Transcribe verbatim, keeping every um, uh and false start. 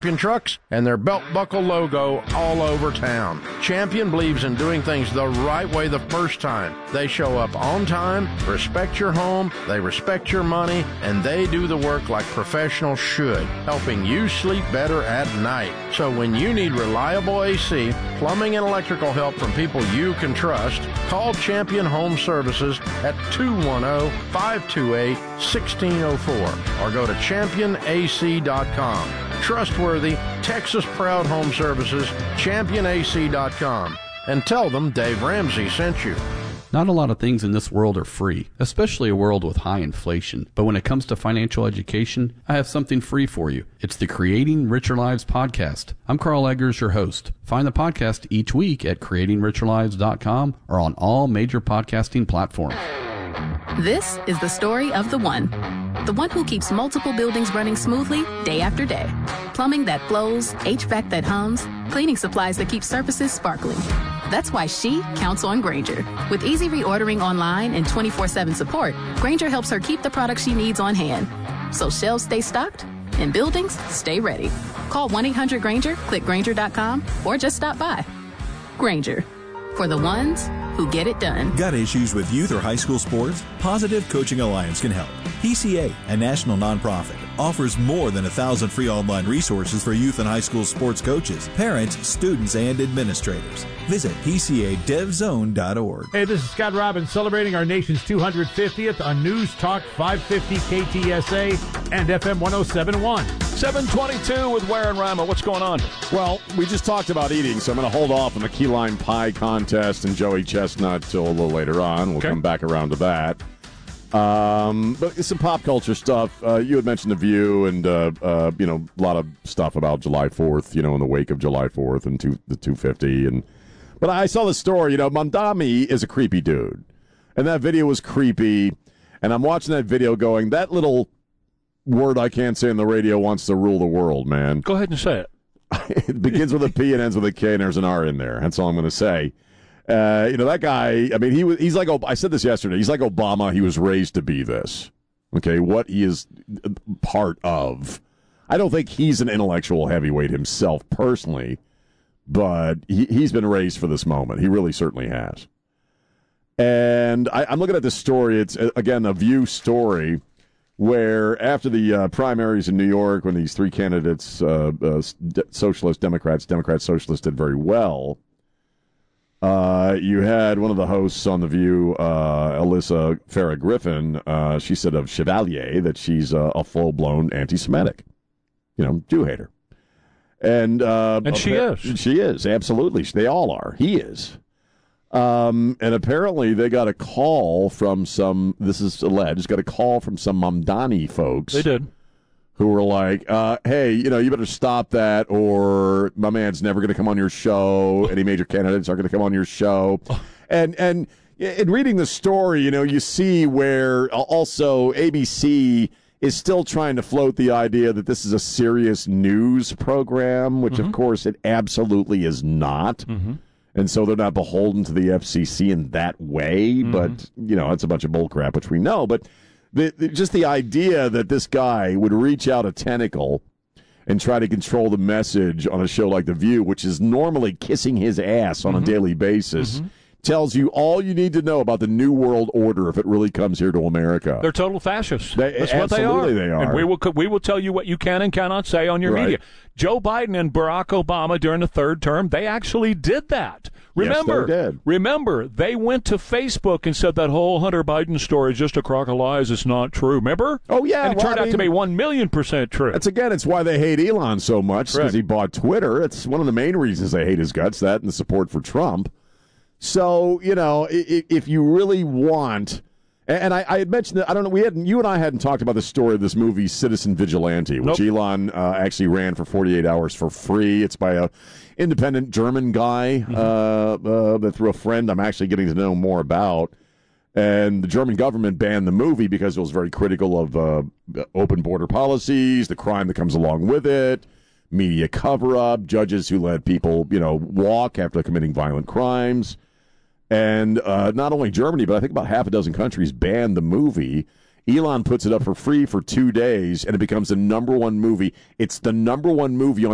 Champion trucks and their belt buckle logo all over town. Champion believes in doing things the right way the first time. They show up on time, respect your home, they respect your money, and they do the work like professionals should, helping you sleep better at night. So when you need reliable A C, plumbing, and electrical help from people you can trust, call Champion Home Services at two one zero, five two eight, one six zero four or go to champion a c dot com. Trustworthy, Texas-proud home services, champion a c dot com. And tell them Dave Ramsey sent you. Not a lot of things in this world are free, especially a world with high inflation. But when it comes to financial education, I have something free for you. It's the Creating Richer Lives podcast. I'm Carl Eggers, your host. Find the podcast each week at creating richer lives dot com or on all major podcasting platforms. This is the story of the one. The one who keeps multiple buildings running smoothly day after day. Plumbing that flows, H V A C that hums, cleaning supplies that keep surfaces sparkling. That's why she counts on Grainger. With easy reordering online and twenty-four seven support, Grainger helps her keep the products she needs on hand. So shelves stay stocked and buildings stay ready. Call one eight hundred Grainger, click Grainger dot com, or just stop by. Grainger, for the ones who get it done. Got issues with youth or high school sports? Positive Coaching Alliance can help. P C A, a national nonprofit, offers more than a thousand free online resources for youth and high school sports coaches, parents, students, and administrators. Visit p c a dev zone dot org. Hey, this is Scott Robbins celebrating our nation's two hundred fiftieth on News Talk five fifty K T S A and F M one oh seven point one. seven twenty-two with Ware and Rima. What's going on? Well, we just talked about eating, so I'm going to hold off on the key lime pie contest and Joey Chestnut till a little later on. We'll okay. come back around to that. Um, but it's some pop culture stuff. Uh, you had mentioned The View and, uh, uh, you know, a lot of stuff about July fourth, you know, in the wake of July fourth and two, the two fifty. And, but I saw the story, you know, Mamdani is a creepy dude. And that video was creepy. And I'm watching that video going, that little word I can't say on the radio wants to rule the world, man. Go ahead and say it. It begins with a P and ends with a K, and there's an R in there. That's all I'm going to say. Uh, you know, that guy, I mean, he was, he's like, I said this yesterday, he's like Obama. He was raised to be this. Okay, what he is part of. I don't think he's an intellectual heavyweight himself personally, but he, he's been raised for this moment. He really certainly has. And I, I'm looking at this story. It's, again, a View story where after the uh, primaries in New York, when these three candidates, uh, uh, socialists, Democrats, Democrats, socialists did very well, uh, you had one of the hosts on The View, uh, Alyssa Farah Griffin, uh, she said of Chevalier that she's uh, a full-blown anti-Semitic, you know, Jew hater. And, uh, and she is. She is, absolutely. They all are. He is. Um, and apparently they got a call from some, this is alleged, got a call from some Mamdani folks. They did. Who were like, uh, hey, you know, you better stop that or my man's never going to come on your show. Any major candidates aren't going to come on your show. And, and in reading the story, you know, you see where also A B C is still trying to float the idea that this is a serious news program, which, mm-hmm. of course, it absolutely is not. Mm-hmm. And so they're not beholden to the F C C in that way. Mm-hmm. But, you know, it's a bunch of bullcrap, which we know. But the, the, just the idea that this guy would reach out a tentacle and try to control the message on a show like The View, which is normally kissing his ass on mm-hmm. a daily basis, mm-hmm. tells you all you need to know about the New World Order if it really comes here to America. They're total fascists. They, That's what they are. they are. And we will we will tell you what you can and cannot say on your right. media. Joe Biden and Barack Obama during the third term, they actually did that. Remember, yes, they did. remember, they went to Facebook and said that whole Hunter Biden story is just a crock of lies. It's not true. Remember? Oh, yeah. And it well, turned I out mean, to be one million percent true. That's, again, it's why they hate Elon so much, because Correct. he bought Twitter. It's one of the main reasons they hate his guts, that and the support for Trump. So, you know, if you really want, and I, I had mentioned that, I don't know, we hadn't, you and I hadn't talked about the story of this movie, Citizen Vigilante, which nope. Elon uh, actually ran for forty-eight hours for free. It's by a independent German guy mm-hmm. uh, uh, that through a friend I'm actually getting to know more about. And the German government banned the movie because it was very critical of uh, open border policies, the crime that comes along with it, media cover-up, judges who let people, you know, walk after committing violent crimes. And uh, not only Germany, but I think about half a dozen countries banned the movie. Elon puts it up for free for two days, and it becomes the number one movie. It's the number one movie on